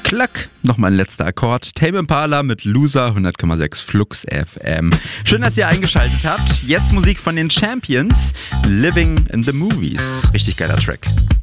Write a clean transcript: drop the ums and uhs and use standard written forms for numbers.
Klack, nochmal ein letzter Akkord. Tame Impala mit Loser, 100,6 Flux FM. Schön, dass ihr eingeschaltet habt. Jetzt Musik von den Champions, Living in the Movies. Richtig geiler Track.